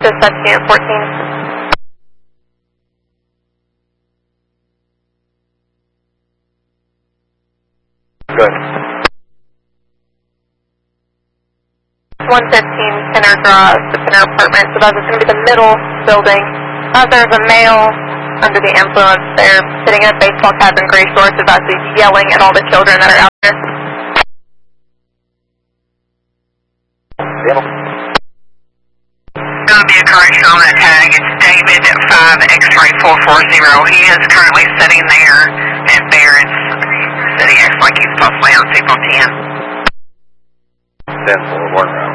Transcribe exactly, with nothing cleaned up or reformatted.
to seventeen and fourteen. Good. one fifteen Pinner Drive, the Pinner apartment, so that's going to be the middle building. Uh, there's a male under the influence there, sitting at a baseball cap in Gray Shores, is actually yelling at all the children that are out there. Yeah. Going to be a correction on that tag. It's David five X-ray four four zero. He is currently sitting there at Barrett's, sitting acts like he's possibly on signal ten. ten four, work around.